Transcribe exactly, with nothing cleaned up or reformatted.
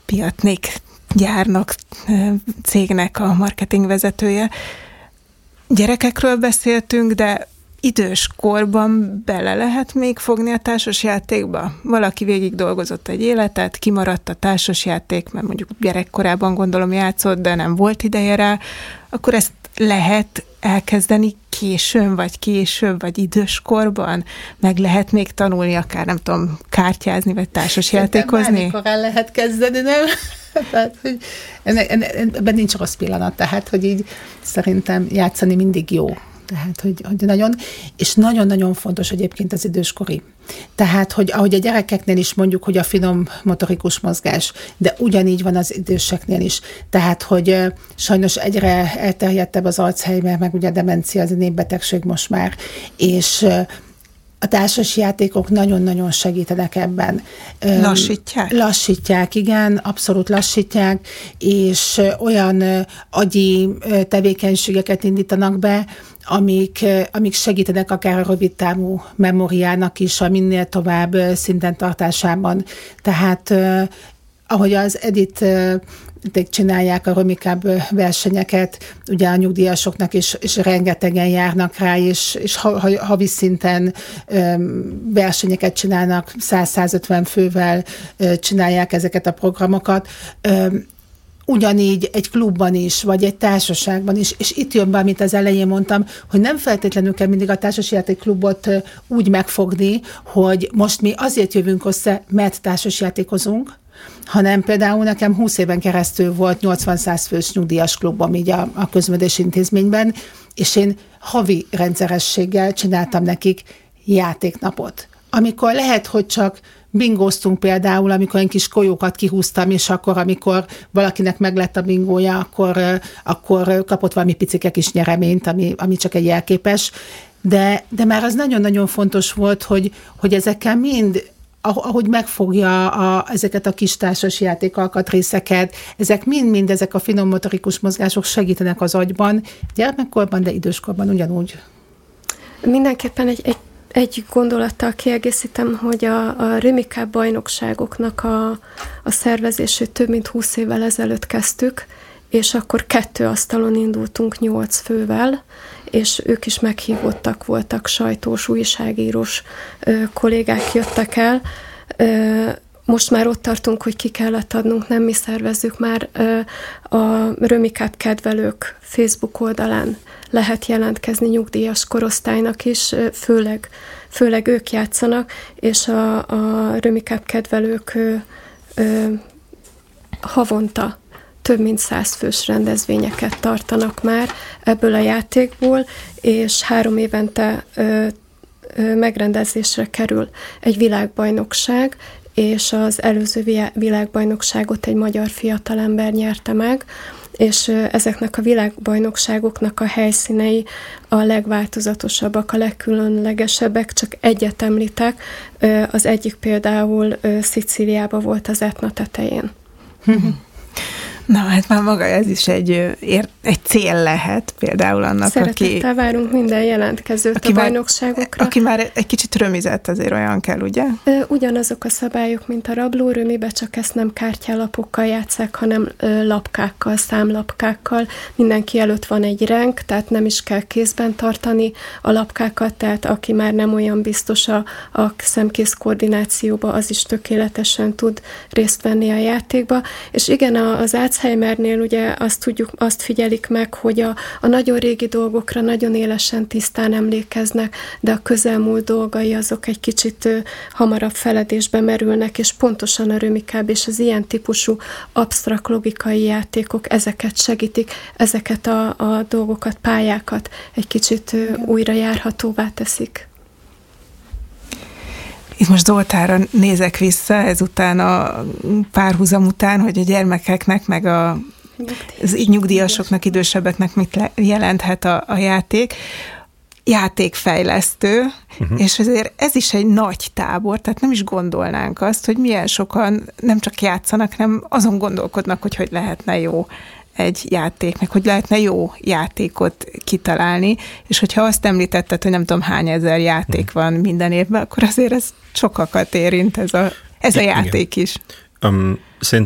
Piatnik gyárnak, cégnek a marketingvezetője. Gyerekekről beszéltünk, de idős korban bele lehet még fogni a társasjátékba? Valaki végig dolgozott egy életet, kimaradt a társasjáték, mert mondjuk gyerekkorában gondolom játszott, de nem volt ideje rá, akkor ezt lehet elkezdeni későn, vagy később, vagy időskorban? Meg lehet még tanulni, akár nem tudom, kártyázni, vagy társasjátékozni? Bármikor lehet kezdeni, nem? Tehát, hogy ebben nincs rossz pillanat, tehát, hogy így szerintem játszani mindig jó. Tehát, hogy, hogy nagyon, és nagyon-nagyon fontos egyébként az időskori. Tehát, hogy ahogy a gyerekeknél is mondjuk, hogy a finom motorikus mozgás, de ugyanígy van az időseknél is. Tehát, hogy sajnos egyre elterjedtebb az Alzheimer, meg ugye a demencia, az a népbetegség most már, és a társas játékok nagyon-nagyon segítenek ebben. Lassítják? Lassítják, igen, abszolút lassítják, és olyan agyi tevékenységeket indítanak be, amik, amik segítenek akár a rövidtávú memóriának is, a minél tovább szinten tartásában. Tehát ahogy az Edith csinálják a Romikább versenyeket, ugye a nyugdíjasoknak is, is rengetegen járnak rá, és, és havi szinten versenyeket csinálnak, száz-százötven fővel csinálják ezeket a programokat. Ugyanígy egy klubban is, vagy egy társaságban is, és itt jön be, amit az elején mondtam, hogy nem feltétlenül kell mindig a társasjátékklubot úgy megfogni, hogy most mi azért jövünk össze, mert társasjátékozunk, hanem például nekem húsz éven keresztül volt nyolcvan-száz fős nyugdíjas klubom így a, a közművelési intézményben, és én havi rendszerességgel csináltam nekik játéknapot. Amikor lehet, hogy csak bingóztunk például, amikor én kis kolyókat kihúztam, és akkor, amikor valakinek meglett a bingója, akkor, akkor kapott valami picike kis nyereményt, ami, ami csak egy jelképes. De, de már az nagyon-nagyon fontos volt, hogy, hogy ezekkel mind, ahogy megfogja a, ezeket a kis társas játékalkatrészeket, ezek mind-mind, ezek a finom motorikus mozgások segítenek az agyban, gyermekkorban, de időskorban ugyanúgy. Mindenképpen egy, egy Egy gondolattal kiegészítem, hogy a, a Rumicup bajnokságoknak a, a szervezését több mint húsz évvel ezelőtt kezdtük, és akkor kettő asztalon indultunk nyolc fővel, és ők is meghívottak voltak, sajtós, újságírós ö, kollégák jöttek el. Ö, most már ott tartunk, hogy ki kellett adnunk, nem mi szervezzük már ö, a Rumicup kedvelők Facebook oldalán lehet jelentkezni nyugdíjas korosztálynak is, főleg, főleg ők játszanak, és a, a Rumicup kedvelők ö, ö, havonta több mint száz fős rendezvényeket tartanak már ebből a játékból, és három évente ö, ö, megrendezésre kerül egy világbajnokság, és az előző világbajnokságot egy magyar fiatalember nyerte meg, és ezeknek a világbajnokságoknak a helyszínei a legváltozatosabbak, a legkülönlegesebbek, csak egyet említek, az egyik például Szicíliában volt az Etna tetején. Na, hát már maga ez is egy, egy cél lehet például annak, Szeretettel aki... Szeretettel várunk minden jelentkezőt aki a bajnokságokra. Már, aki már egy kicsit römizett, azért olyan kell, ugye? Ugyanazok a szabályok, mint a rablórömibe, csak ezt nem kártyálapokkal játsszák, hanem lapkákkal, számlapkákkal. Mindenki előtt van egy renk, tehát nem is kell kézben tartani a lapkákat, tehát aki már nem olyan biztos a, a szemkész koordinációba, az is tökéletesen tud részt venni a játékba. És igen, az Alzheimernél ugye azt tudjuk, azt figyelik meg, hogy a, a nagyon régi dolgokra nagyon élesen tisztán emlékeznek, de a közelmúlt dolgai azok egy kicsit ö, hamarabb feledésbe merülnek, és pontosan a Rumicup és az ilyen típusú absztrakt logikai játékok ezeket segítik, ezeket a, a dolgokat, pályákat egy kicsit ö, újra járhatóvá teszik. Itt most Zoltánra nézek vissza, ezután a párhuzam után, hogy a gyermekeknek, meg a az nyugdíjasoknak, idősebbeknek mit jelenthet a, a játék. Játékfejlesztő, uh-huh. és azért ez is egy nagy tábor, tehát nem is gondolnánk azt, hogy milyen sokan nem csak játszanak, hanem azon gondolkodnak, hogy hogy lehetne jó egy játék, meg hogy lehetne jó játékot kitalálni, és hogyha azt említetted, hogy nem tudom hány ezer játék van minden évben, akkor azért ez sokakat érint ez a, ez a játék is. Um,